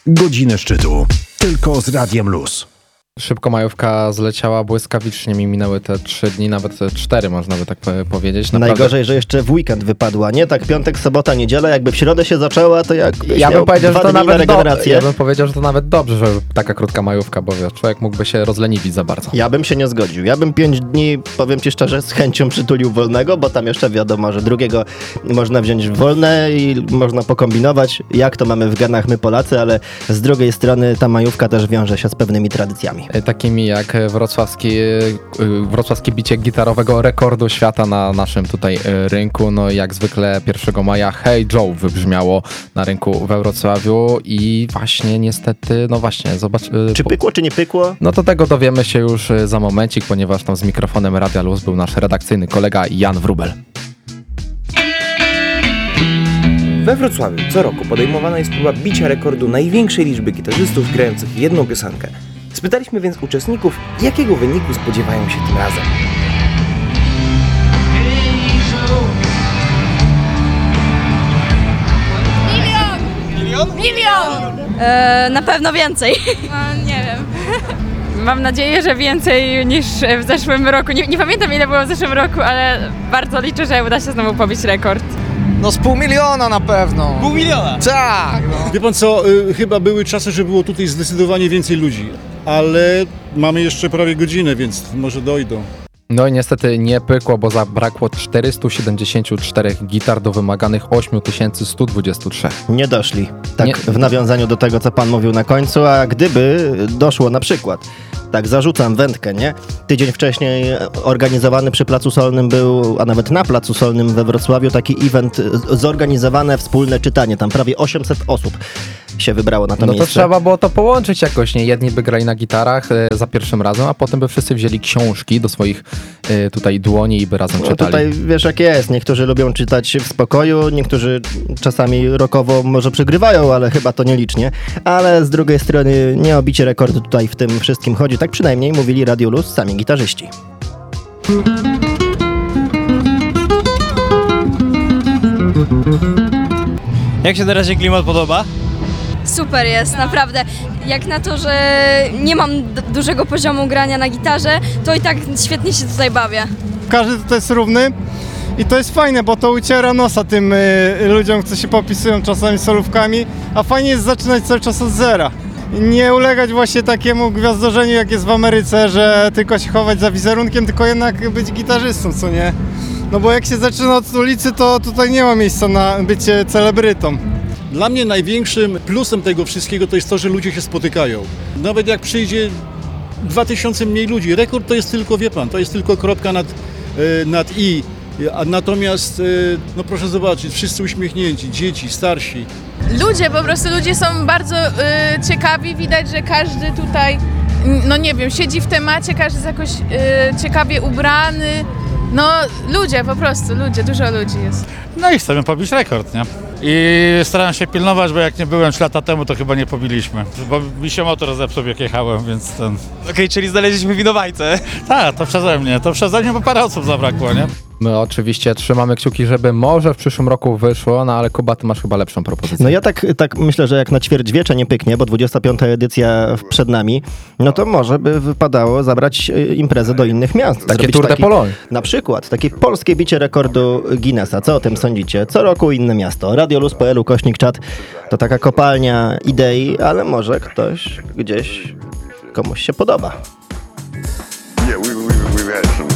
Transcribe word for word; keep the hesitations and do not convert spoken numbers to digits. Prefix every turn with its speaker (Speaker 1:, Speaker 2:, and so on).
Speaker 1: Godziny szczytu. Tylko z Radiem Luz.
Speaker 2: Szybko majówka zleciała błyskawicznie, mi minęły te trzy dni, nawet te cztery, można by tak powiedzieć. Naprawdę...
Speaker 3: Najgorzej, że jeszcze w weekend wypadła, nie? Tak piątek, sobota, niedziela, jakby w środę się zaczęła, to jak
Speaker 2: ja bym powiedział, że to nawet do...
Speaker 3: regenerację.
Speaker 2: Ja bym powiedział, że to nawet dobrze, że taka krótka majówka, bo wiesz, człowiek mógłby się rozleniwić za bardzo.
Speaker 3: Ja bym się nie zgodził. Ja bym pięć dni, powiem ci szczerze, z chęcią przytulił wolnego, bo tam jeszcze wiadomo, że drugiego można wziąć wolne i można pokombinować, jak to mamy w genach my Polacy, ale z drugiej strony ta majówka też wiąże się z pewnymi tradycjami.
Speaker 2: Takimi jak wrocławskie, wrocławskie bicie gitarowego rekordu świata na naszym tutaj rynku. No jak zwykle pierwszego maja Hey Joe wybrzmiało na rynku we Wrocławiu i właśnie niestety, no właśnie, zobacz...
Speaker 3: Czy pykło, czy nie pykło?
Speaker 2: No to tego dowiemy się już za momencik, ponieważ tam z mikrofonem Radia Luz był nasz redakcyjny kolega Jan Wróbel.
Speaker 4: We Wrocławiu co roku podejmowana jest próba bicia rekordu największej liczby gitarzystów grających jedną piosenkę. Spytaliśmy więc uczestników, jakiego wyniku spodziewają się tym razem.
Speaker 5: Milion!
Speaker 6: Milion?
Speaker 5: Milion! Eee, na pewno więcej.
Speaker 6: No, nie wiem. Mam nadzieję, że więcej niż w zeszłym roku. Nie, nie pamiętam, ile było w zeszłym roku, ale bardzo liczę, że uda się znowu pobić rekord.
Speaker 7: No z pół miliona na pewno.
Speaker 8: Pół miliona?
Speaker 7: Tak. No.
Speaker 8: Wie pan co, y, chyba były czasy, że było tutaj zdecydowanie więcej ludzi, ale mamy jeszcze prawie godzinę, więc może dojdą.
Speaker 2: No i niestety nie pykło, bo zabrakło czterysta siedemdziesiąt cztery gitar do wymaganych osiem tysięcy sto dwadzieścia trzy.
Speaker 3: Nie doszli. Tak
Speaker 2: Nie.
Speaker 3: w nawiązaniu do tego, co pan mówił na końcu, a gdyby doszło na przykład, tak zarzucam wędkę, nie? Tydzień wcześniej organizowany przy Placu Solnym był, a nawet na Placu Solnym we Wrocławiu taki event, zorganizowane wspólne czytanie. Tam prawie osiemset osób się wybrało na to
Speaker 2: no
Speaker 3: miejsce.
Speaker 2: to trzeba było to połączyć jakoś, nie? Jedni by grali na gitarach e, za pierwszym razem, a potem by wszyscy wzięli książki do swoich e, tutaj dłoni i by razem
Speaker 3: No
Speaker 2: czytali.
Speaker 3: tutaj wiesz jak jest, niektórzy lubią czytać w spokoju, niektórzy czasami rockowo może przegrywają, ale chyba to nielicznie. Ale z drugiej strony nie o bicie rekordu tutaj w tym wszystkim chodzi, tak przynajmniej mówili Radio Luz sami gitarzyści.
Speaker 9: Jak się na razie klimat podoba?
Speaker 5: Super jest, naprawdę. Jak na to, że nie mam d- dużego poziomu grania na gitarze, to i tak świetnie się tutaj bawię.
Speaker 7: Każdy tutaj jest równy i to jest fajne, bo to uciera nosa tym y, ludziom, co się popisują czasami solówkami, a fajnie jest zaczynać cały czas od zera. Nie ulegać właśnie takiemu gwiazdorzeniu, jak jest w Ameryce, że tylko się chować za wizerunkiem, tylko jednak być gitarzystą, co nie? No bo jak się zaczyna od ulicy, to tutaj nie ma miejsca na bycie celebrytą.
Speaker 8: Dla mnie największym plusem tego wszystkiego to jest to, że ludzie się spotykają. Nawet jak przyjdzie dwa tysiące mniej ludzi, rekord to jest tylko, wie pan, to jest tylko kropka nad, e, nad i. A natomiast, e, no proszę zobaczyć, wszyscy uśmiechnięci, dzieci, starsi.
Speaker 6: Ludzie, po prostu ludzie są bardzo y, ciekawi, widać, że każdy tutaj, no nie wiem, siedzi w temacie, każdy jest jakoś y, ciekawie ubrany. No ludzie, po prostu ludzie, dużo ludzi jest.
Speaker 9: No i chcemy pobić rekord, nie? I staram się pilnować, bo jak nie byłem trzy lata temu, to chyba nie pobiliśmy. Bo mi się motor zepsuł, jak jechałem, więc ten...
Speaker 4: Okej, okay, czyli znaleźliśmy winowajcę.
Speaker 9: Tak, to przeze mnie, to przeze mnie, bo parę osób zabrakło, nie?
Speaker 2: My oczywiście trzymamy kciuki, żeby może w przyszłym roku wyszło, no ale Kuba, ty masz chyba lepszą propozycję.
Speaker 3: No ja tak, tak myślę, że jak na ćwierćwiecze nie pyknie, bo dwudziesta piąta edycja przed nami, no to może by wypadało zabrać imprezę do innych miast.
Speaker 2: Takie
Speaker 3: Zrobić
Speaker 2: Tour de
Speaker 3: taki,
Speaker 2: Pologne.
Speaker 3: Na przykład, takie polskie bicie rekordu Guinnessa. Co o tym sądzicie? Co roku inne miasto. radioluz kropka p l ukośnik czat to taka kopalnia idei, ale może ktoś gdzieś komuś się podoba.
Speaker 10: Yeah, we, we, we've had some